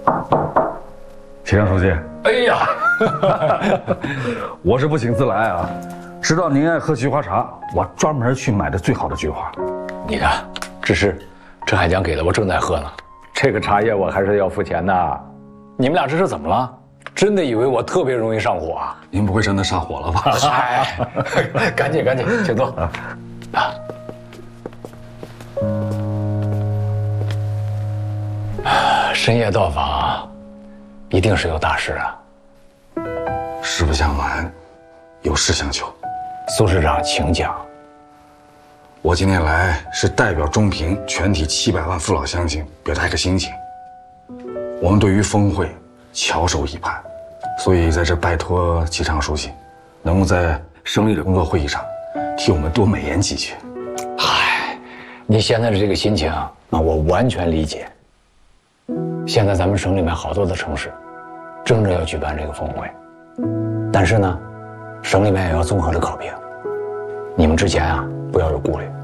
齐良书记， 哎呀， 我是不请自来啊，知道您爱喝菊花茶，我专门去买的最好的菊花。 你看，这是陈海江给的，我正在喝呢。这个茶叶我还是要付钱的。你们俩这是怎么了？真的以为我特别容易上火啊？ 您不会真的上火了吧？ 嗨，赶紧，请坐。深夜到访，一定是有大事啊！ 实不相瞒，有事相求。 苏市长，请讲。 我今天来是代表中平全体700万父老乡亲表达一个心情。我们对于峰会翘首以盼，所以在这拜托齐常书记，能够在省里的工作会议上替我们多美言几句。 嗨，你现在的这个心情啊，我完全理解。现在咱们省里面好多的城市，争着要举办这个峰会，但是呢，省里面也要综合的考评。你们之前啊，不要有顾虑。